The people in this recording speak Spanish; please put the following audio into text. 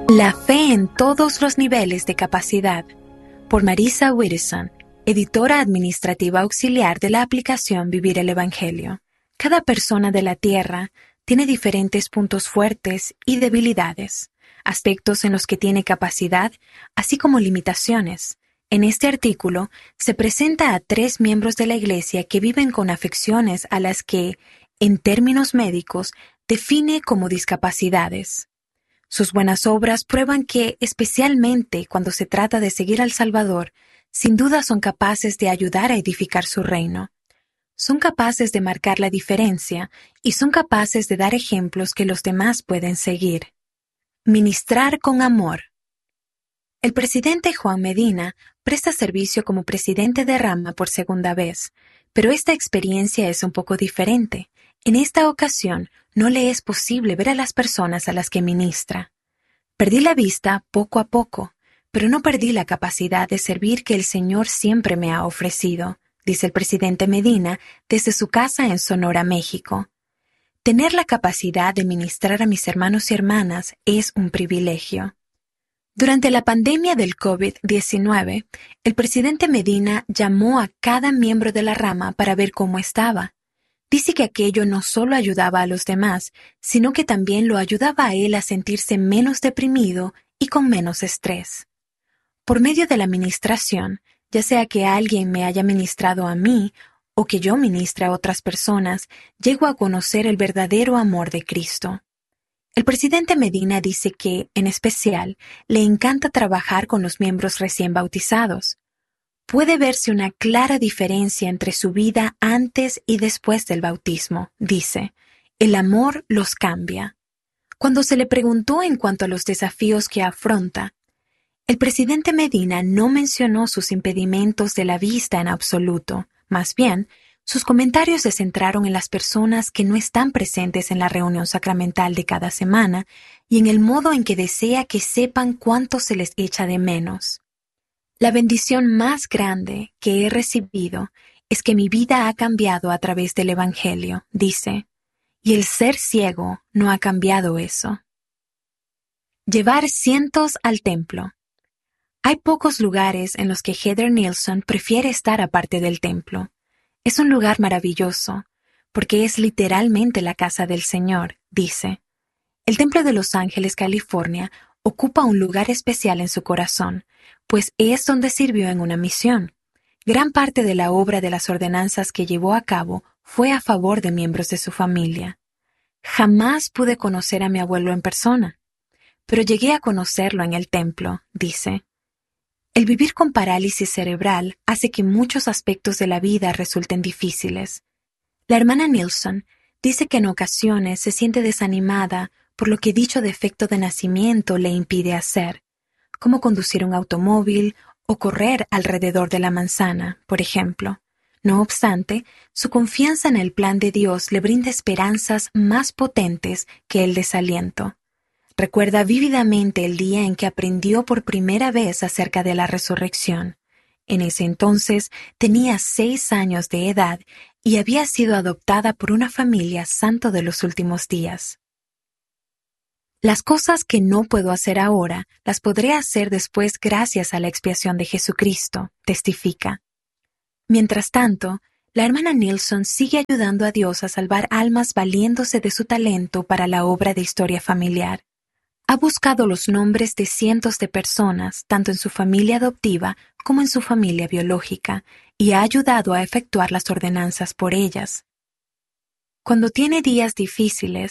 La fe en todos los niveles de capacidad, por Marisa Widdowson, editora administrativa auxiliar de la aplicación Vivir el Evangelio. Cada persona de la Tierra tiene diferentes puntos fuertes y debilidades, aspectos en los que tiene capacidad, así como limitaciones. En este artículo se presenta a 3 miembros de la Iglesia que viven con afecciones a las que, en términos médicos, define como discapacidades. Sus buenas obras prueban que, especialmente cuando se trata de seguir al Salvador, sin duda son capaces de ayudar a edificar su reino. Son capaces de marcar la diferencia y son capaces de dar ejemplos que los demás pueden seguir. Ministrar con amor. El presidente Juan Medina presta servicio como presidente de Rama por segunda vez, pero esta experiencia es un poco diferente. En esta ocasión, no le es posible ver a las personas a las que ministra. Perdí la vista poco a poco, pero no perdí la capacidad de servir que el Señor siempre me ha ofrecido, dice el presidente Medina desde su casa en Sonora, México. Tener la capacidad de ministrar a mis hermanos y hermanas es un privilegio. Durante la pandemia del COVID-19, el presidente Medina llamó a cada miembro de la Rama para ver cómo estaba. Dice que aquello no solo ayudaba a los demás, sino que también lo ayudaba a él a sentirse menos deprimido y con menos estrés. Por medio de la ministración, ya sea que alguien me haya ministrado a mí o que yo ministre a otras personas, llego a conocer el verdadero amor de Cristo. El presidente Medina dice que, en especial, le encanta trabajar con los miembros recién bautizados. Puede verse una clara diferencia entre su vida antes y después del bautismo, dice. El amor los cambia. Cuando se le preguntó en cuanto a los desafíos que afronta, el presidente Medina no mencionó sus impedimentos de la vista en absoluto. Más bien, sus comentarios se centraron en las personas que no están presentes en la reunión sacramental de cada semana y en el modo en que desea que sepan cuánto se les echa de menos. La bendición más grande que he recibido es que mi vida ha cambiado a través del Evangelio, dice, y el ser ciego no ha cambiado eso. Llevar cientos al templo. Hay pocos lugares en los que Heather Nilsson prefiere estar aparte del templo. Es un lugar maravilloso, porque es literalmente la casa del Señor, dice. El Templo de Los Ángeles, California, ocupa un lugar especial en su corazón, pues es donde sirvió en una misión. Gran parte de la obra de las ordenanzas que llevó a cabo fue a favor de miembros de su familia. Jamás pude conocer a mi abuelo en persona, pero llegué a conocerlo en el templo, dice. El vivir con parálisis cerebral hace que muchos aspectos de la vida resulten difíciles. La hermana Nilsson dice que en ocasiones se siente desanimada por lo que dicho defecto de nacimiento le impide hacer, como conducir un automóvil o correr alrededor de la manzana, por ejemplo. No obstante, su confianza en el plan de Dios le brinda esperanzas más potentes que el desaliento. Recuerda vívidamente el día en que aprendió por primera vez acerca de la resurrección. En ese entonces tenía 6 años de edad y había sido adoptada por una familia santo de los últimos días. Las cosas que no puedo hacer ahora, las podré hacer después gracias a la expiación de Jesucristo, testifica. Mientras tanto, la hermana Nilsson sigue ayudando a Dios a salvar almas valiéndose de su talento para la obra de historia familiar. Ha buscado los nombres de cientos de personas, tanto en su familia adoptiva como en su familia biológica, y ha ayudado a efectuar las ordenanzas por ellas. Cuando tiene días difíciles,